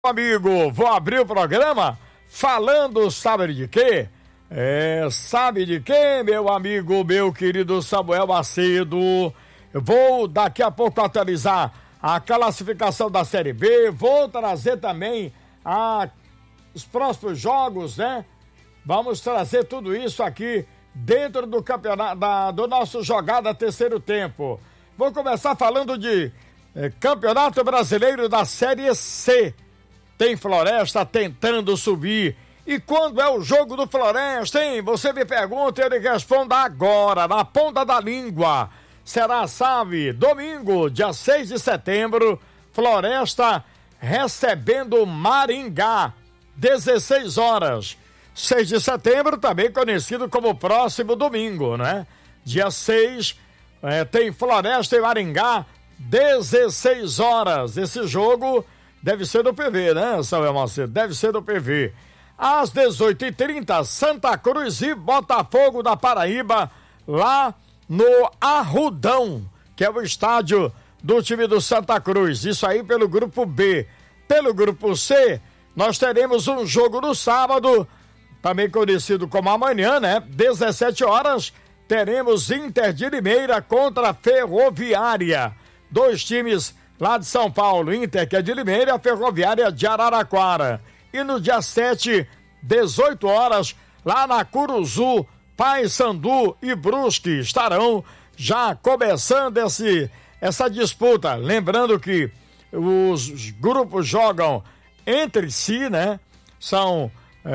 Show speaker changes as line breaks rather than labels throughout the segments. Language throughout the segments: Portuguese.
Amigo, vou abrir o programa falando, sabe de quê? Sabe de quê, meu amigo, meu querido Samuel Macedo? Eu vou daqui a pouco atualizar a classificação da Série B, vou trazer também os próximos jogos, né? Vamos trazer tudo isso aqui dentro do campeonato, do nosso Jogada Terceiro Tempo. Vou começar falando de Campeonato Brasileiro da Série C. Tem Floresta tentando subir. E quando é o jogo do Floresta, hein? Você me pergunta e ele responda agora, na ponta da língua. Será, sabe, domingo, dia 6 de setembro, Floresta recebendo Maringá, 16 horas. 6 de setembro, também conhecido como próximo domingo, né? Dia 6, tem Floresta e Maringá, 16 horas. Esse jogo deve ser do PV, né, Samuel Macedo? Deve ser do PV. Às 18h30, Santa Cruz e Botafogo da Paraíba, lá no Arrudão, que é o estádio do time do Santa Cruz. Isso aí pelo grupo B. Pelo grupo C, nós teremos um jogo no sábado, também conhecido como amanhã, né? 17 horas, teremos Inter de Limeira contra a Ferroviária. Dois times lá de São Paulo, Inter, que é de Limeira, a Ferroviária de Araraquara. E no dia 7, 18 horas, lá na Curuzu, Paysandu e Brusque estarão já começando essa disputa. Lembrando que os grupos jogam entre si, né? São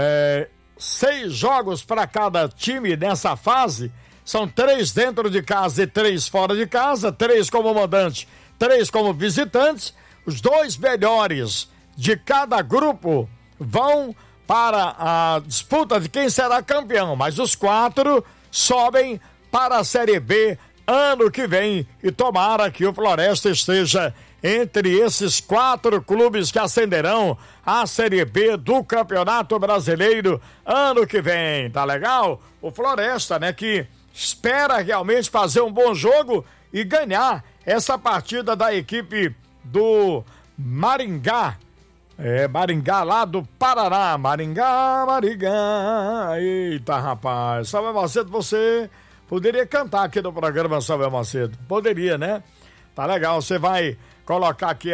6 jogos para cada time nessa fase. São 3 dentro de casa e 3 fora de casa, 3 como mandante, 3 como visitantes. Os 2 melhores de cada grupo vão para a disputa de quem será campeão, mas os 4 sobem para a Série B ano que vem e tomara que o Floresta esteja entre esses 4 clubes que ascenderão à Série B do Campeonato Brasileiro ano que vem, tá legal? O Floresta, né, que espera realmente fazer um bom jogo e ganhar essa partida da equipe do Maringá. Maringá lá do Paraná. Maringá. Eita, rapaz. Samuel Macedo, você poderia cantar aqui no programa, Samuel Macedo. Poderia, né? Tá legal, você vai colocar aqui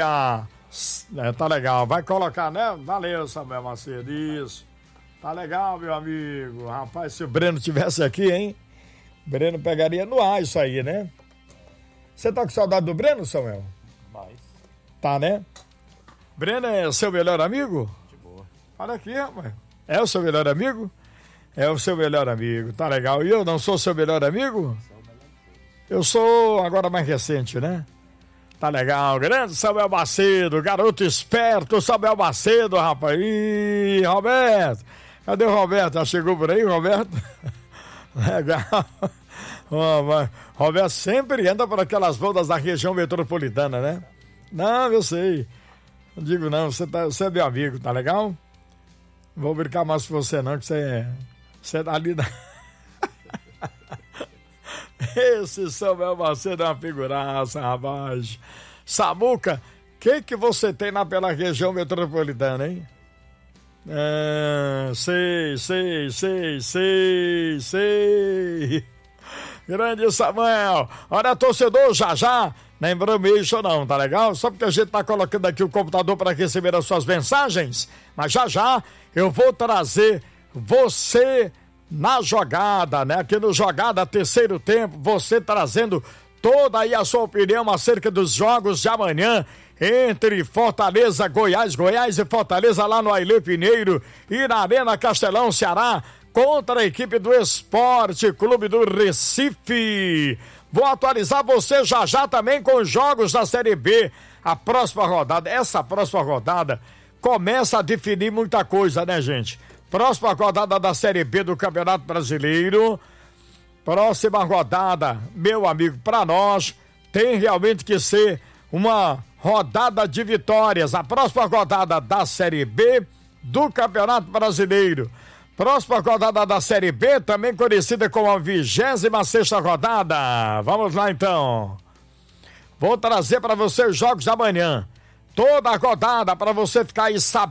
tá legal, vai colocar, né? Valeu, Samuel Macedo, isso. Tá legal, meu amigo. Rapaz, se o Breno tivesse aqui, hein? O Breno pegaria no ar isso aí, né? Você tá com saudade do Breno, Samuel?
Mais.
Tá, né? Breno é seu melhor amigo?
De boa.
Olha aqui, rapaz. É o seu melhor amigo? É o seu melhor amigo, tá legal. E eu não sou seu melhor amigo? Eu sou agora mais recente, né? Tá legal. Grande Samuel Macedo, garoto esperto, Samuel Macedo, rapaz. Ih, Roberto. Cadê o Roberto? Já chegou por aí, Roberto? Legal. Roberto sempre anda por aquelas bandas da região metropolitana, né? Não, eu sei. Não digo não, você é meu amigo, tá legal? Não vou brincar mais com você não, que você é ali da... Esse Samuel Macedo é uma figuraça, rapaz. Samuca, o que você tem lá pela região metropolitana, hein? Sei. Grande Samuel. Olha, torcedor, já lembramos isso não, tá legal? Só porque a gente tá colocando aqui o computador para receber as suas mensagens, mas já eu vou trazer você na jogada, né? Aqui no Jogada Terceiro Tempo, você trazendo toda aí a sua opinião acerca dos jogos de amanhã entre Fortaleza, Goiás e Fortaleza lá no Ailê Pinheiro e na Arena Castelão, Ceará, contra a equipe do Esporte Clube do Recife. Vou atualizar você já também com os jogos da Série B. Essa próxima rodada começa a definir muita coisa, né, gente? Próxima rodada da Série B do Campeonato Brasileiro. Próxima rodada, meu amigo, para nós tem realmente que ser uma rodada de vitórias. A próxima rodada da Série B do Campeonato Brasileiro. Próxima rodada da Série B, também conhecida como a 26ª rodada. Vamos lá, então. Vou trazer para você os jogos da manhã. toda a rodada para você ficar aí sabendo.